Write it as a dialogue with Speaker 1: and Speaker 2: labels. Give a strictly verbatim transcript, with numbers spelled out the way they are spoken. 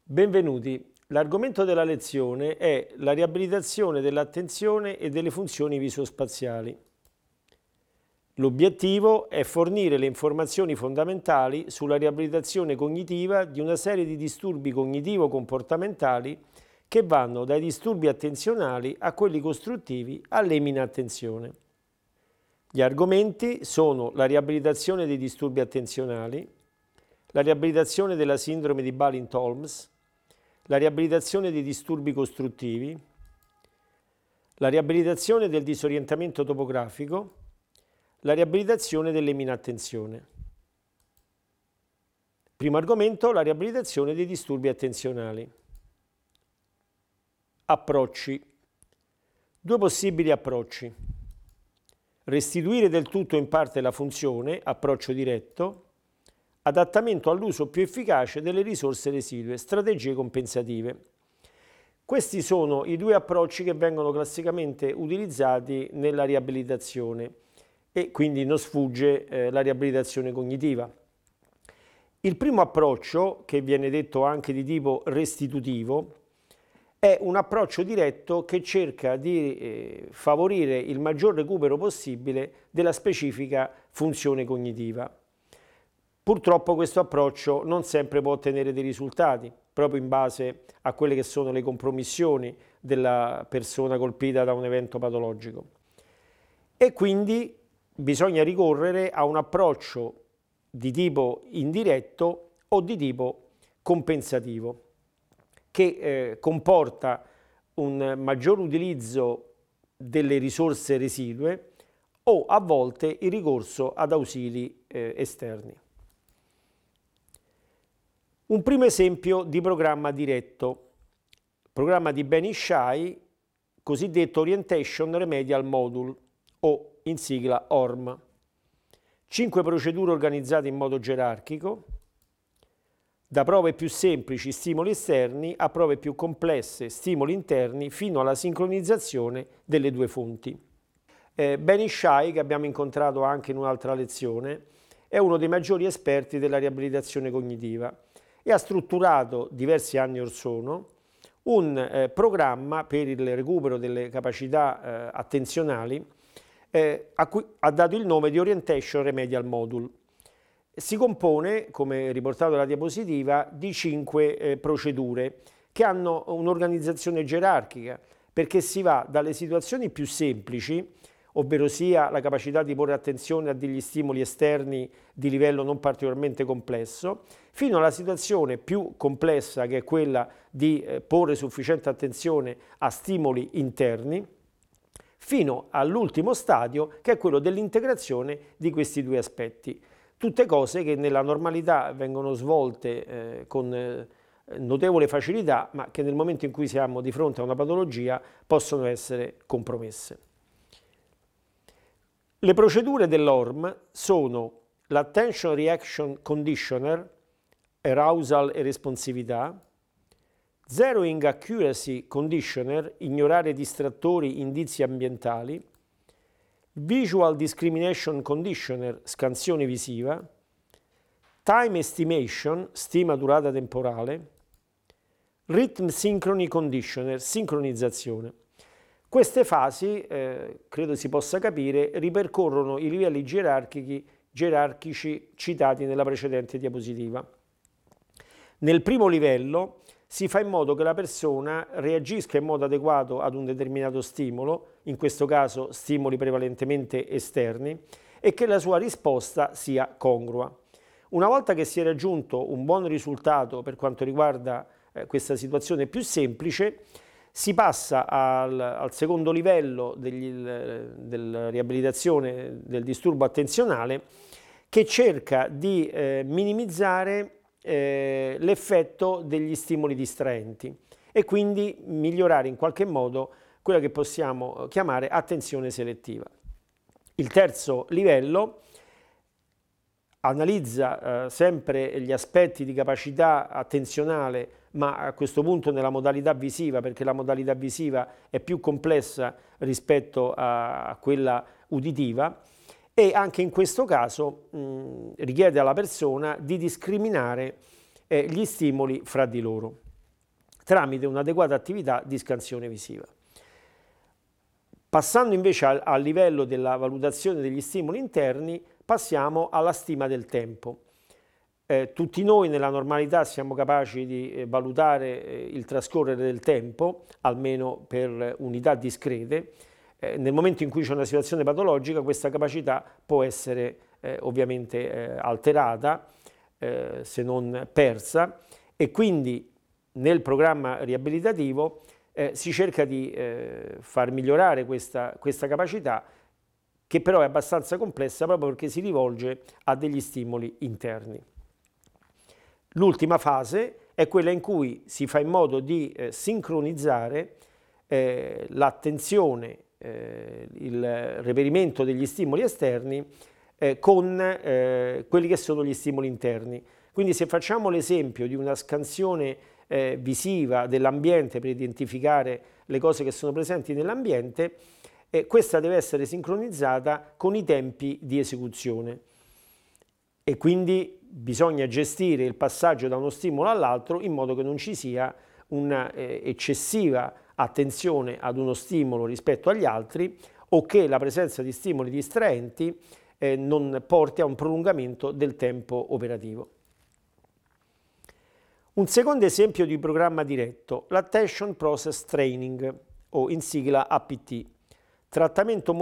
Speaker 1: Benvenuti. L'argomento della lezione è la riabilitazione dell'attenzione e delle funzioni visospaziali. L'obiettivo è fornire le informazioni fondamentali sulla riabilitazione cognitiva di una serie di disturbi cognitivo-comportamentali che vanno dai disturbi attenzionali a quelli costruttivi all'eminattenzione. Gli argomenti sono la riabilitazione dei disturbi attenzionali, la riabilitazione della sindrome di Balint-Holmes, la riabilitazione dei disturbi costruttivi, la riabilitazione del disorientamento topografico, la riabilitazione dell'eminattenzione. Primo argomento, la riabilitazione dei disturbi attenzionali. Approcci. Due possibili approcci. Restituire del tutto o in parte la funzione, approccio diretto, adattamento all'uso più efficace delle risorse residue, strategie compensative. Questi sono i due approcci che vengono classicamente utilizzati nella riabilitazione e quindi non sfugge eh, la riabilitazione cognitiva. Il primo approccio, che viene detto anche di tipo restitutivo, è un approccio diretto che cerca di eh, favorire il maggior recupero possibile della specifica funzione cognitiva. Purtroppo questo approccio non sempre può ottenere dei risultati, proprio in base a quelle che sono le compromissioni della persona colpita da un evento patologico. E quindi bisogna ricorrere a un approccio di tipo indiretto o di tipo compensativo, che eh, comporta un maggior utilizzo delle risorse residue o a volte il ricorso ad ausili eh, esterni. Un primo esempio di programma diretto, programma di Benishai, cosiddetto Orientation Remedial Module o in sigla O R M. Cinque procedure organizzate in modo gerarchico, da prove più semplici, stimoli esterni, a prove più complesse, stimoli interni, fino alla sincronizzazione delle due fonti. Eh, Benishai, che abbiamo incontrato anche in un'altra lezione, è uno dei maggiori esperti della riabilitazione cognitiva e ha strutturato diversi anni or sono un eh, programma per il recupero delle capacità eh, attenzionali eh, a cui ha dato il nome di Orientation Remedial Module. Si compone, come riportato dalla diapositiva, di cinque eh, procedure che hanno un'organizzazione gerarchica, perché si va dalle situazioni più semplici, ovvero sia la capacità di porre attenzione a degli stimoli esterni di livello non particolarmente complesso, fino alla situazione più complessa, che è quella di eh, porre sufficiente attenzione a stimoli interni, fino all'ultimo stadio, che è quello dell'integrazione di questi due aspetti. Tutte cose che nella normalità vengono svolte eh, con eh, notevole facilità, ma che nel momento in cui siamo di fronte a una patologia possono essere compromesse. Le procedure dell'O R M sono l'Attention Reaction Conditioner, Arousal e responsività, Zeroing Accuracy Conditioner, ignorare distrattori, indizi ambientali, Visual Discrimination Conditioner, scansione visiva, Time Estimation, stima durata temporale, Rhythm Synchrony Conditioner, sincronizzazione. Queste fasi, eh, credo si possa capire, ripercorrono i livelli gerarchici, gerarchici citati nella precedente diapositiva. Nel primo livello si fa in modo che la persona reagisca in modo adeguato ad un determinato stimolo, in questo caso stimoli prevalentemente esterni, e che la sua risposta sia congrua. Una volta che si è raggiunto un buon risultato per quanto riguarda eh, questa situazione più semplice, si passa al, al secondo livello della riabilitazione del disturbo attenzionale, che cerca di eh, minimizzare eh, l'effetto degli stimoli distraenti e quindi migliorare in qualche modo quella che possiamo chiamare attenzione selettiva. Il terzo livello analizza eh, sempre gli aspetti di capacità attenzionale, ma a questo punto nella modalità visiva, perché la modalità visiva è più complessa rispetto a, a quella uditiva, e anche in questo caso mh, richiede alla persona di discriminare eh, gli stimoli fra di loro. tramite un'adeguata attività di scansione visiva. Passando invece al, al livello della valutazione degli stimoli interni, passiamo alla stima del tempo. Eh, tutti noi nella normalità siamo capaci di eh, valutare eh, il trascorrere del tempo, almeno per unità discrete. Eh, nel momento in cui c'è una situazione patologica, questa capacità può essere eh, ovviamente eh, alterata, eh, se non persa, e quindi nel programma riabilitativo eh, si cerca di eh, far migliorare questa, questa capacità, che però è abbastanza complessa proprio perché si rivolge a degli stimoli interni. L'ultima fase è quella in cui si fa in modo di eh, sincronizzare eh, l'attenzione, eh, il reperimento degli stimoli esterni eh, con eh, quelli che sono gli stimoli interni. Quindi se facciamo l'esempio di una scansione eh, visiva dell'ambiente per identificare le cose che sono presenti nell'ambiente, eh, questa deve essere sincronizzata con i tempi di esecuzione. E quindi bisogna gestire il passaggio da uno stimolo all'altro in modo che non ci sia un'eccessiva attenzione ad uno stimolo rispetto agli altri, o che la presenza di stimoli distraenti eh, non porti a un prolungamento del tempo operativo. Un secondo esempio di programma diretto, l'Attention Process Training, o in sigla A P T, trattamento